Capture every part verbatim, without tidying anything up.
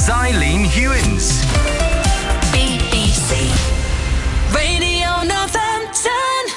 Eileen Hewins. B B C Radio Northampton.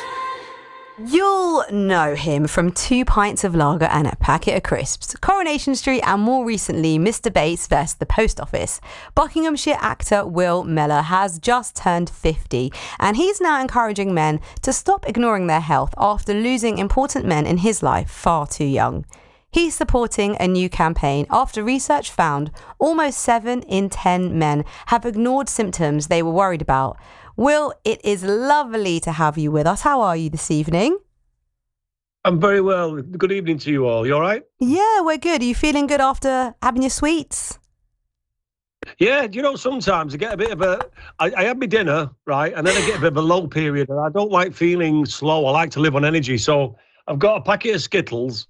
You'll know him from Two Pints of Lager and a Packet of Crisps, Coronation Street, and more recently, Mister Bates vs The Post Office. Buckinghamshire actor Will Mellor has just turned fifty, and he's now encouraging men to stop ignoring their health after losing important men in his life far too young. He's supporting a new campaign after research found almost seven in ten men have ignored symptoms they were worried about. Will, it is lovely to have you with us. How are you this evening? I'm very well. Good evening to you all. You all right? Yeah, we're good. Are you feeling good after having your sweets? Yeah, you know, sometimes I get a bit of a... I, I have my dinner, right, and then I get a bit of a low period, and I don't like feeling slow. I like to live on energy, so I've got a packet of Skittles,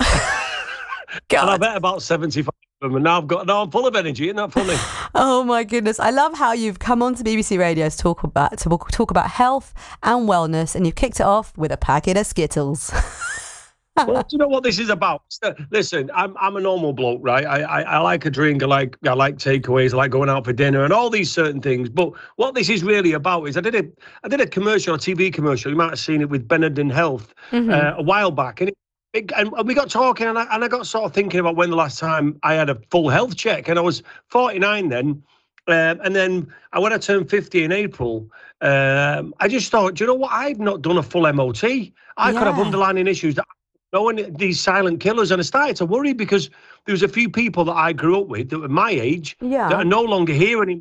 and I bet about seventy-five of them, and now I've got... Now I'm full of energy. Isn't that funny? Oh my goodness. I love how you've come on to B B C Radio to talk about to talk about health and wellness, and you've kicked it off with a packet of Skittles. Well, do you know what this is about? Listen, I'm I'm a normal bloke, right? I, I I like a drink, I like I like takeaways, I like going out for dinner and all these certain things. But what this is really about is I did a I did a commercial, a T V commercial. You might have seen it with Benenden Health mm-hmm. uh, a while back, and it, it, and we got talking, and I and I got sort of thinking about when the last time I had a full health check, and I was forty-nine then. Um, and then I, when I turned fifty in April, um, I just thought, do you know what? I've not done a full M O T. I yeah. could have underlying issues that knowing these silent killers, and I started to worry because there was a few people that I grew up with that were my age yeah. that are no longer here anymore.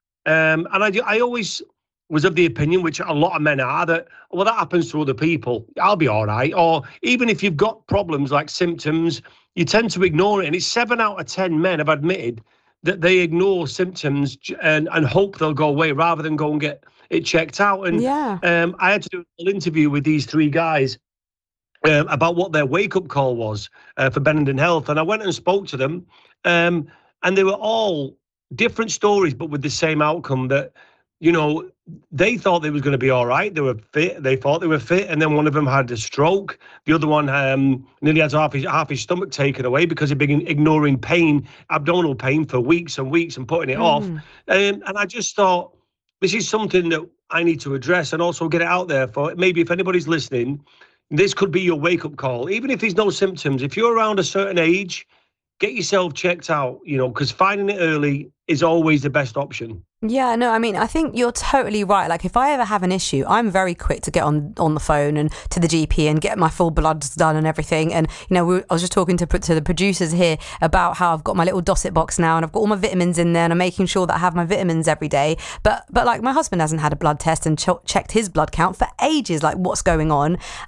Um, and I, I always was of the opinion, which a lot of men are, that, well, that happens to other people. I'll be all right. Or even if you've got problems like symptoms, you tend to ignore it. And it's seven out of ten men have admitted that they ignore symptoms and, and hope they'll go away rather than go and get it checked out. And yeah. um, I had to do an interview with these three guys Um, about what their wake-up call was uh, for Benenden Health. And I went and spoke to them, um, and they were all different stories, but with the same outcome that, you know, they thought they was going to be all right. They were fit. They thought they were fit. And then one of them had a stroke. The other one um, nearly had half his, half his stomach taken away because he'd been ignoring pain, abdominal pain for weeks and weeks and putting it mm. off. Um, and I just thought, this is something that I need to address and also get it out there for maybe if anybody's listening. This could be your wake-up call. Even if there's no symptoms, if you're around a certain age, get yourself checked out, you know, because finding it early is always the best option. Yeah, no, I mean, I think you're totally right. Like, if I ever have an issue, I'm very quick to get on, on the phone and to the G P and get my full bloods done and everything. And, you know, we, I was just talking to to the producers here about how I've got my little Dosset box now and I've got all my vitamins in there and I'm making sure that I have my vitamins every day. But, but like, my husband hasn't had a blood test and ch- checked his blood count for ages, like, what's going on?